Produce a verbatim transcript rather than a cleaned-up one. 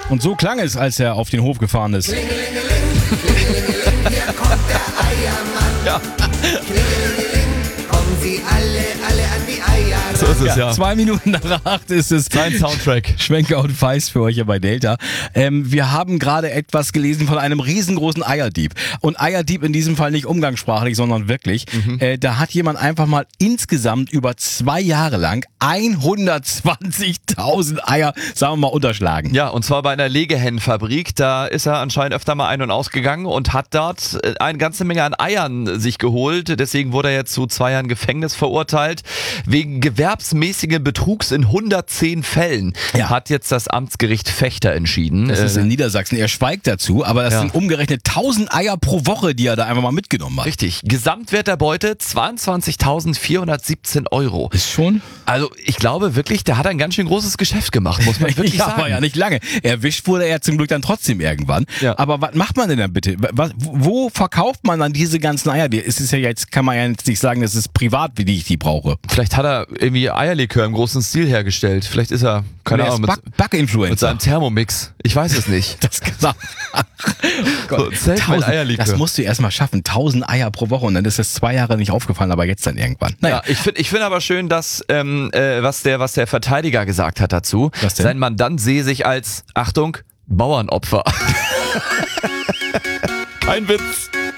Und so klang es, als er auf den Hof gefahren ist. Klingelingeling, klingelingeling, hier kommt der Eiermann. Ja. Klingelingeling, kommen Sie alle, alle an die Eier ran. So ist es, ja. Zwei Minuten nach acht ist es. Sein Soundtrack. Schwenker und Feist für euch hier bei Delta. Ähm, wir haben gerade etwas gelesen von einem riesengroßen Eierdieb. Und Eierdieb in diesem Fall nicht umgangssprachlich, sondern wirklich. Mhm. Äh, da hat jemand einfach mal insgesamt über zwei Jahre lang hundertzwanzigtausend Eier, sagen wir mal, unterschlagen. Ja, und zwar bei einer Legehennenfabrik. Da ist er anscheinend öfter mal ein- und ausgegangen und hat dort eine ganze Menge an Eiern sich geholt. Deswegen wurde er jetzt zu zwei Jahren Gefängnis verurteilt. Wegen gewerbsmäßigen Betrugs in hundertzehn Fällen Ja. hat jetzt das Amtsgericht Fechter entschieden. Das ist in Niedersachsen. Er schweigt dazu, aber das Ja. sind umgerechnet tausend Eier pro Woche, die er da einfach mal mitgenommen hat. Richtig. Gesamtwert der Beute zweiundzwanzigtausendvierhundertsiebzehn Euro. Ist schon? Also ich glaube wirklich, der hat ein ganz schön großes Geschäft gemacht, muss man wirklich ja, sagen. aber ja nicht lange. Erwischt wurde er zum Glück dann trotzdem irgendwann. Ja. Aber was macht man denn dann bitte? Was, wo verkauft man dann diese ganzen Eier? Die- Es ist ja jetzt, kann man ja jetzt nicht sagen, das ist privat, wie die ich die brauche. Vielleicht hat er irgendwie Eierlikör im großen Stil hergestellt. Vielleicht ist er, keine Oder er Ahnung, ist mit, Back- Back-Influencer. mit seinem Thermomix. Ich weiß es nicht. Das gesagt. So, Zelt mit Eierlikör. Das musst du erst mal schaffen. Tausend Eier pro Woche und dann ist es zwei Jahre nicht aufgefallen, aber jetzt dann irgendwann. Naja. Ja, ich finde ich find aber schön, dass ähm, äh, was der was der Verteidiger gesagt hat dazu. Was denn? Sein Mandant sehe sich als, Achtung, Bauernopfer. Kein Witz.